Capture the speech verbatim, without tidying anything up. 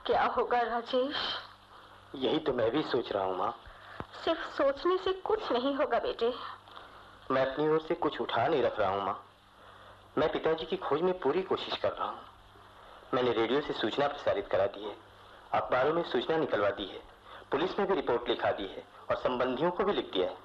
क्या होगा राजेश? यही तो मैं भी सोच रहा हूँ माँ। सिर्फ सोचने से कुछ नहीं होगा बेटे। मैं अपनी ओर से कुछ उठा नहीं रख रहा हूँ माँ। मैं पिताजी की खोज में पूरी कोशिश कर रहा हूँ। मैंने रेडियो से सूचना प्रसारित करा दी है, अखबारों में सूचना निकलवा दी है, पुलिस में भी रिपोर्ट लिखा दी है और संबंधियों को भी लिख दिया है।